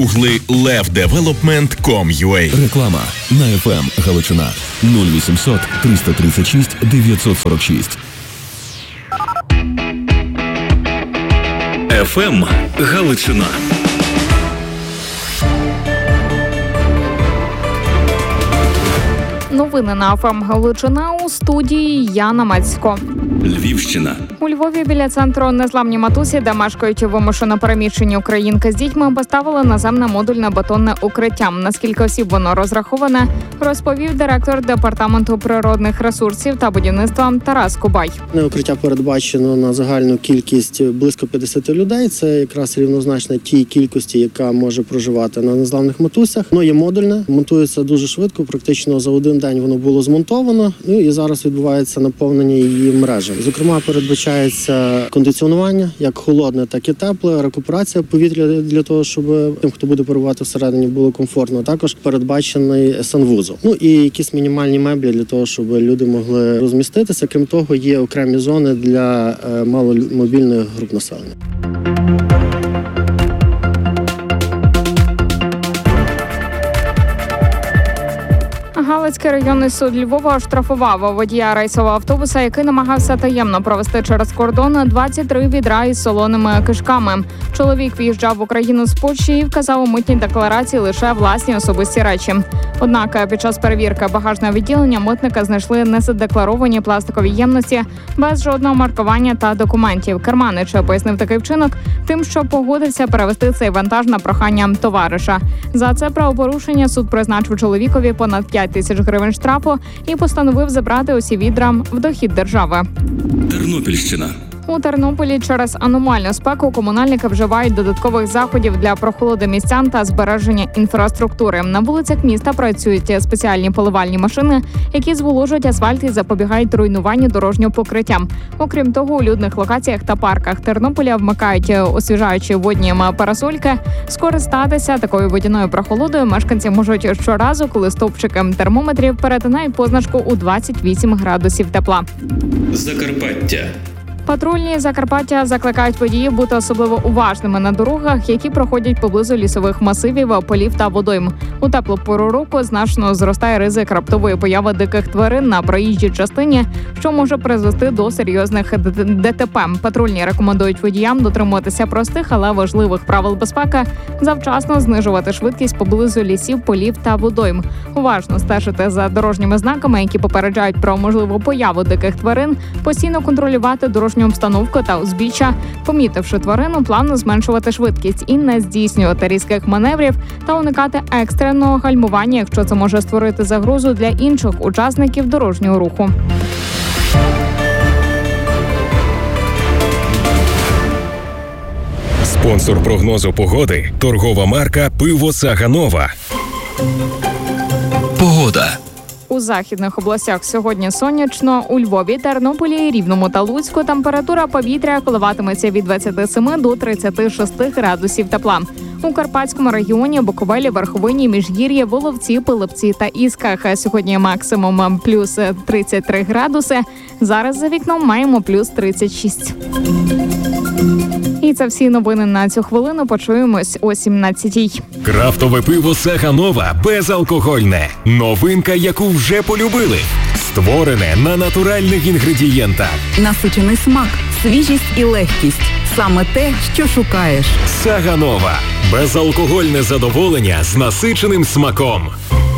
Угли levdevelopment.com.ua. Реклама на FM Галичина 0800 336 946. FM Галичина. Новини на ФМ Галичина, у студії Яна Мацько. Львівщина. У Львові біля центру «Незламні матусі», де мешкають вимушено переміщені українки з дітьми, поставили наземне модульне бетонне укриття. Наскільки осіб воно розраховане, розповів директор департаменту природних ресурсів та будівництва Тарас Кубай. Укриття передбачено на загальну кількість близько 50 людей. Це якраз рівнозначно тій кількості, яка може проживати на незламних матусях. Воно є модульне, монтується дуже швидко, практично за один день воно було змонтовано, і зараз відбувається наповнення її мережі. Зокрема, передбачається кондиціонування, як холодне, так і тепле, рекуперація повітря для того, щоб тим, хто буде перебувати всередині, було комфортно. Також передбачений санвузол. І якісь мінімальні меблі для того, щоб люди могли розміститися. Крім того, є окремі зони для маломобільних груп населення. Галицький районний суд Львова оштрафував водія рейсового автобуса, який намагався таємно провести через кордон 23 відра із солоними кишками. Чоловік в'їжджав в Україну з Польщі і вказав у митній декларації лише власні особисті речі. Однак під час перевірки багажного відділення митника знайшли незадекларовані пластикові ємності без жодного маркування та документів. Керманич пояснив такий вчинок тим, що погодився перевести цей вантаж на прохання товариша. За це правопорушення суд призначив чоловікові понад 5 тисяч гривень штрафу і постановив забрати усі відра в дохід держави. Тернопільщина. У Тернополі через аномальну спеку комунальники вживають додаткових заходів для прохолоди містян та збереження інфраструктури. На вулицях міста працюють спеціальні поливальні машини, які зволожують асфальт і запобігають руйнуванню дорожнього покриття. Окрім того, у людних локаціях та парках Тернополя вмикають освіжаючі водні парасольки. Скористатися такою водяною прохолодою мешканці можуть щоразу, коли стовпчики термометрів перетинають позначку у 28 градусів тепла. Закарпаття. Патрульні Закарпаття закликають водіїв бути особливо уважними на дорогах, які проходять поблизу лісових масивів, полів та водойм. У теплу пору року значно зростає ризик раптової появи диких тварин на проїжджій частині, що може призвести до серйозних ДТП. Патрульні рекомендують водіям дотримуватися простих, але важливих правил безпеки, завчасно знижувати швидкість поблизу лісів, полів та водойм. Уважно стежити за дорожніми знаками, які попереджають про можливу появу диких тварин, постійно контролювати дорожню обстановку та узбіччя, помітивши тварину, плавно зменшувати швидкість і не здійснювати різких маневрів та уникати екстреного гальмування, якщо це може створити загрозу для інших учасників дорожнього руху. Спонсор прогнозу погоди – торгова марка «Пиво Саганова». Погода. У західних областях сьогодні сонячно, у Львові, Тернополі, Рівному та Луцьку температура повітря коливатиметься від 27 до 36 градусів тепла. У Карпатському регіоні, Буковелі, Верховині, Міжгір'ї, Воловці, Пилипці та Ісках сьогодні максимум плюс 33 градуси. Зараз за вікном маємо плюс 36. І це всі новини на цю хвилину. Почуємось о 17-й. Крафтове пиво Саганова безалкогольне. Новинка, яку вже полюбили. Створене на натуральних інгредієнтах. Насичений смак, свіжість і легкість. Саме те, що шукаєш. Саганова. Безалкогольне задоволення з насиченим смаком.